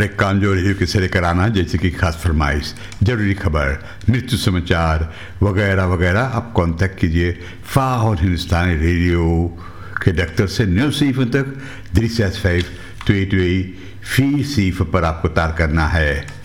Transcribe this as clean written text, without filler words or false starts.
हर एक काम जो रेडियो के से लेकर आना, जैसे कि खास फरमाइश, जरूरी खबर, मृत्यु समाचार वगैरह वगैरह, आप कांटेक्ट कीजिए फाहन हिंदुस्तानी रेडियो के दफ्तर से 9:07 तक 365 282 4 पर आपको तार करना है।